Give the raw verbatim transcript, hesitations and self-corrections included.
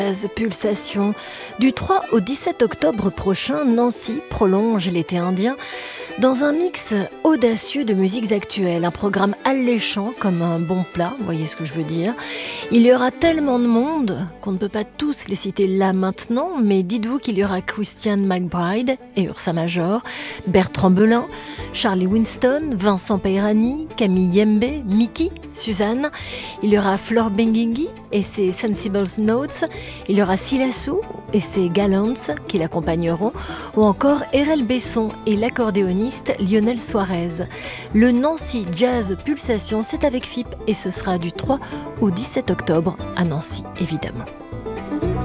Pulsation. Du trois au dix-sept octobre prochain, Nancy prolonge l'été indien dans un mix audacieux de musiques actuelles, un programme alléchant comme un bon plat, vous voyez ce que je veux dire. Il y aura tellement de monde qu'on ne peut pas tous les citer là maintenant, mais dites-vous qu'il y aura Christian McBride et Ursa Major, Bertrand Belin, Charlie Winston, Vincent Peirani, Camille Yembe, Mickey, Suzanne. Il y aura Flore Benguigui et ses Sensible Notes. Il y aura Silassou et ses Gallants qui l'accompagneront, ou encore Erel Besson et l'accordéoniste Lionel Suarez. Le Nancy Jazz Pulsation, c'est avec F I P et ce sera du trois au dix-sept octobre à Nancy, évidemment.